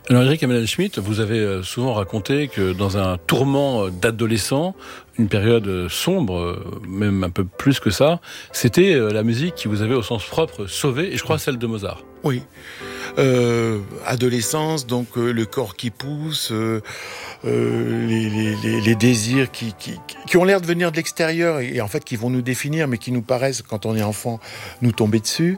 Alors Eric Emmanuel-Schmitt, vous avez souvent raconté que dans un tourment d'adolescent, une période sombre, même un peu plus que ça, c'était la musique qui vous avait au sens propre sauvé, et je crois celle de Mozart. Oui. Adolescence, donc le corps qui pousse, les désirs qui ont l'air de venir de l'extérieur et en fait qui vont nous définir, mais qui nous paraissent, quand on est enfant, nous tomber dessus,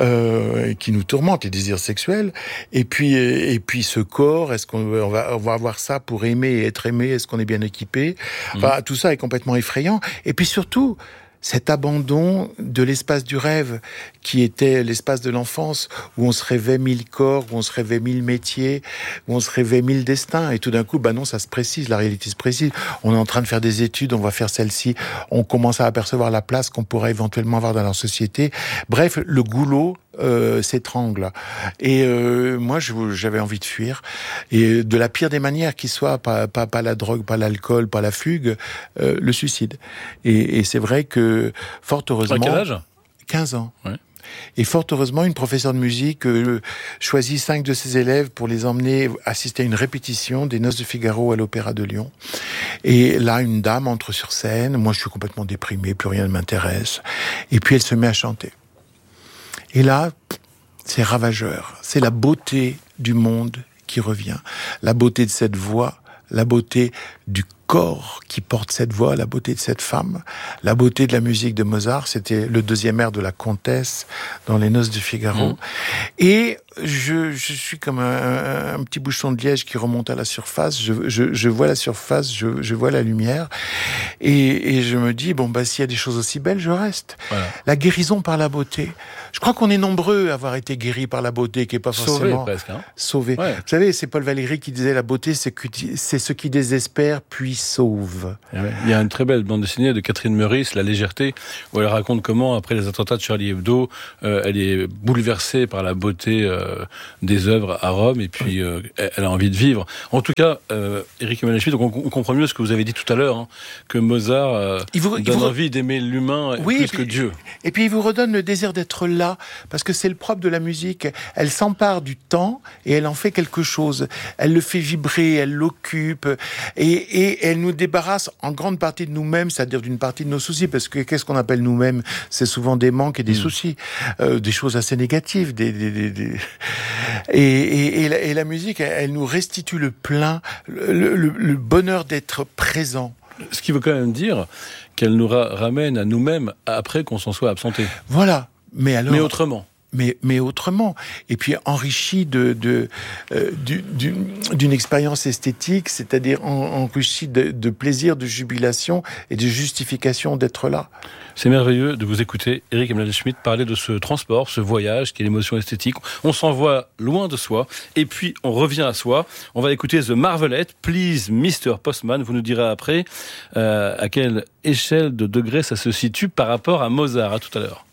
et qui nous tourmentent, les désirs sexuels. Et puis ce corps, est-ce qu'on va avoir ça pour aimer et être aimé? Est-ce qu'on est bien équipé? Enfin, tout ça est complètement effrayant. Et puis surtout, cet abandon de l'espace du rêve, qui était l'espace de l'enfance, où on se rêvait 1000 corps, où on se rêvait 1000 métiers, où on se rêvait 1000 destins, et tout d'un coup, non, ça se précise, la réalité se précise. On est en train de faire des études, on va faire celle-ci, on commence à apercevoir la place qu'on pourrait éventuellement avoir dans la société. Bref, le goulot s'étrangle. Et moi, j'avais envie de fuir. Et de la pire des manières qui soit, pas la drogue, pas l'alcool, pas la fugue, le suicide. Et c'est vrai que, fort heureusement... À quel âge ? 15 ans. Ouais. Et fort heureusement, une professeure de musique choisit 5 de ses élèves pour les emmener assister à une répétition des Noces de Figaro à l'Opéra de Lyon. Et là, une dame entre sur scène. Moi, je suis complètement déprimé, plus rien ne m'intéresse. Et puis, elle se met à chanter. Et là, c'est ravageur. C'est la beauté du monde qui revient. La beauté de cette voix, la beauté du corps qui porte cette voix, la beauté de cette femme, la beauté de la musique de Mozart. C'était le deuxième air de la comtesse dans les Noces de Figaro. Et je suis comme un petit bouchon de liège qui remonte à la surface. Je vois la surface, je vois la lumière. Et je me dis, s'il y a des choses aussi belles, je reste. Voilà. La guérison par la beauté. Je crois qu'on est nombreux à avoir été guéris par la beauté, qui est pas forcément... Sauvé, presque. Sauvé. Ouais. Vous savez, c'est Paul Valéry qui disait, la beauté, c'est ce qui désespère, puis sauve. Ouais. Il y a une très belle bande dessinée de Catherine Meurice, La légèreté, où elle raconte comment, après les attentats de Charlie Hebdo, elle est bouleversée par la beauté des œuvres à Rome, et puis elle a envie de vivre. En tout cas, Eric Emmanuel-Schmitt, on comprend mieux ce que vous avez dit tout à l'heure, que Mozart donne envie d'aimer l'humain plus que Dieu. Et puis il vous redonne le désir d'être là, parce que c'est le propre de la musique. Elle s'empare du temps et elle en fait quelque chose. Elle le fait vibrer, elle l'occupe, et elle nous débarrasse en grande partie de nous-mêmes, c'est-à-dire d'une partie de nos soucis, parce que qu'est-ce qu'on appelle nous-mêmes? C'est souvent des manques et des soucis, des choses assez négatives, et la musique, elle nous restitue le plein, le bonheur d'être présent. Ce qui veut quand même dire qu'elle nous ramène à nous-mêmes après qu'on s'en soit absenté. Voilà. Mais autrement. Mais autrement. Et puis enrichi d'une expérience esthétique, c'est-à-dire enrichi de plaisir, de jubilation et de justification d'être là. C'est merveilleux de vous écouter, Eric Emmanuel-Schmitt, parler de ce transport, ce voyage qui est l'émotion esthétique. On s'envoie loin de soi et puis on revient à soi. On va écouter The Marvelette, Please Mr. Postman. Vous nous direz après à quelle échelle de degré ça se situe par rapport à Mozart. À tout à l'heure.